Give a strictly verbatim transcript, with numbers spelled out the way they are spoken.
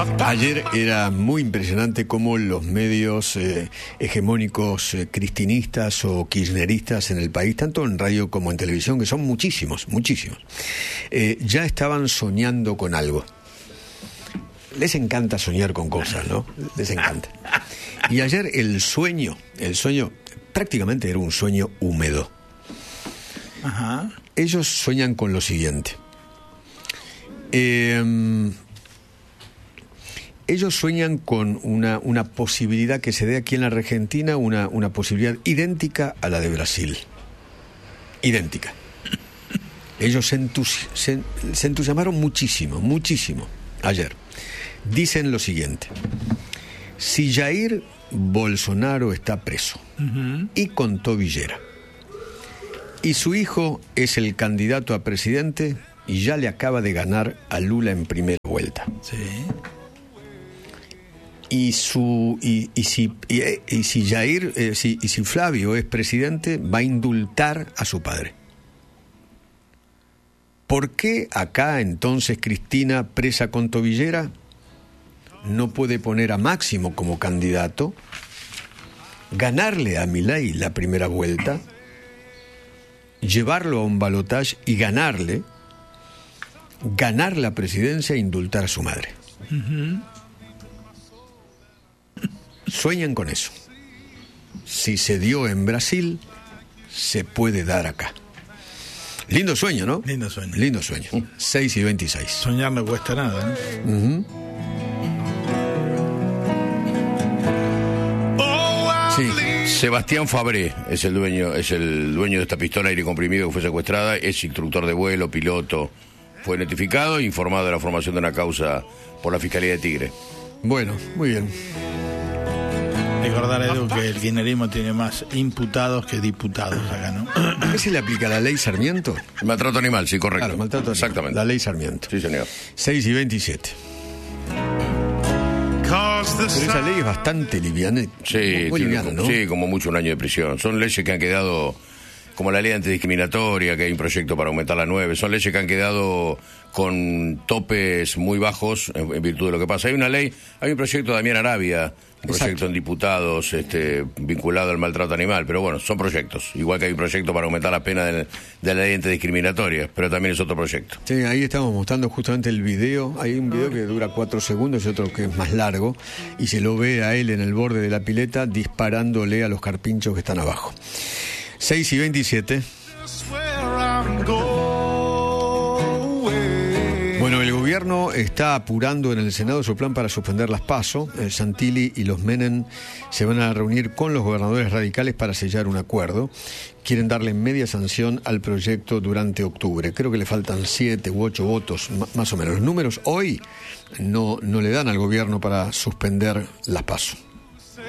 Ayer era muy impresionante cómo los medios eh, hegemónicos eh, cristinistas o kirchneristas en el país, tanto en radio como en televisión, que son muchísimos, muchísimos, eh, ya estaban soñando con algo. Les encanta soñar con cosas, ¿no? Les encanta. Y ayer el sueño, el sueño prácticamente era un sueño húmedo. Ajá. Ellos sueñan con lo siguiente. Eh, ellos sueñan con una, una posibilidad que se dé aquí en la Argentina, una, una posibilidad idéntica a la de Brasil. Idéntica. Ellos se, entusi- se, se entusiasmaron muchísimo, muchísimo ayer. Dicen lo siguiente: si Jair Bolsonaro está preso uh-huh. y con tobillera, y su hijo es el candidato a presidente y ya le acaba de ganar a Lula en primera vuelta. Sí. Y su y, y si y, y si Jair eh, si, y si Flavio es presidente, va a indultar a su padre. ¿Por qué acá entonces Cristina, presa con tobillera, no puede poner a Máximo como candidato, ganarle a Milei la primera vuelta, llevarlo a un balotaje y ganarle, ganar la presidencia e indultar a su madre? Uh-huh. Sueñan con eso. Si se dio en Brasil, se puede dar acá. Lindo sueño, ¿no? Lindo sueño. Lindo sueño. seis y veintiséis. Soñar no cuesta nada, ¿eh? Uh-huh. Sí. Sebastián Fabré es el dueño, es el dueño de esta pistola aire comprimido que fue secuestrada, es instructor de vuelo, piloto, fue notificado e informado de la formación de una causa por la Fiscalía de Tigre. Bueno, muy bien. Recordar, Edu, que el kirchnerismo tiene más imputados que diputados acá, ¿no? ¿A qué se le aplica la ley Sarmiento? Maltrato animal, sí, correcto. Claro, maltrato animal. Exactamente. La ley Sarmiento. Sí, señor. seis y veintisiete. Pero esa ley es bastante liviana. Sí, muy liviana, como, ¿no? Sí, como mucho un año de prisión. Son leyes que han quedado, como la ley antidiscriminatoria, que hay un proyecto para aumentar la nueve, son leyes que han quedado con topes muy bajos en, en virtud de lo que pasa. Hay una ley, hay un proyecto de Damián Arabia, un proyecto Exacto. en diputados este, vinculado al maltrato animal, pero bueno, son proyectos. Igual que hay un proyecto para aumentar la pena de, de la ley antidiscriminatoria, pero también es otro proyecto. Sí, ahí estamos mostrando justamente el video. Hay un video que dura cuatro segundos y otro que es más largo, y se lo ve a él en el borde de la pileta disparándole a los carpinchos que están abajo. seis y veintisiete. Bueno, el gobierno está apurando en el Senado su plan para suspender las PASO. El Santilli y los Menem se van a reunir con los gobernadores radicales para sellar un acuerdo. Quieren darle media sanción al proyecto durante octubre. Creo que le faltan siete u ocho votos, más o menos. Los números hoy no, no le dan al gobierno para suspender las PASO.